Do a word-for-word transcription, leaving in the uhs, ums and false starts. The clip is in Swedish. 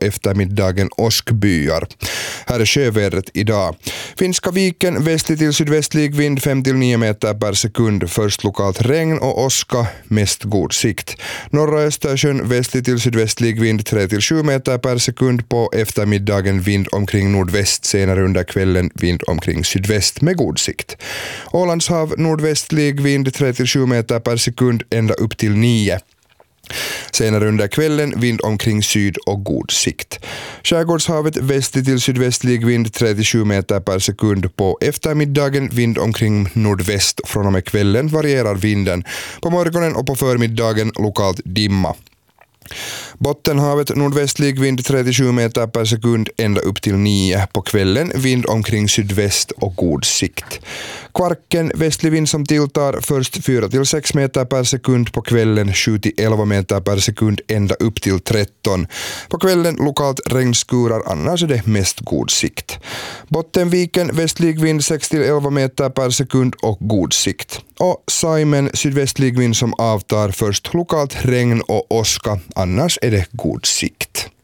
eftermiddagen åskbyar. Här är sjövädret idag. Finska viken västlig till sydvästlig vind fem till nio meter per sekund. Först lokalt regn och åska, mest god sikt. Norra Östersjön västlig till sydvästlig vind tre till sju meter per sekund. På eftermiddagen vind omkring nordväst, senare under kvällen vind omkring sydväst med god sikt. Ålandshav nordvästlig vind tre till sju meter per sekund ända upp till nio. Senare under kvällen vind omkring syd och god sikt. Skärgårdshavet västlig till sydvästlig vind tre till sju meter per sekund. På eftermiddagen vind omkring nordväst. Från och med kvällen varierar vinden. På morgonen och på förmiddagen lokalt dimma. Bottenhavet nordvästlig vind tre till sju meter per sekund ända upp till nio. På kvällen vind omkring sydväst och god sikt. Kvarken västlig vind som tilltar, först fyra till sex meter per sekund. På kvällen sju till elva meter per sekund ända upp till tretton. På kvällen lokalt regnskurar, annars är det mest god sikt. Bottenviken västlig vind sex till elva meter per sekund och god sikt. Och Saimen sydvästlig vind som avtar, först lokalt regn och åska, annars är det god sikt.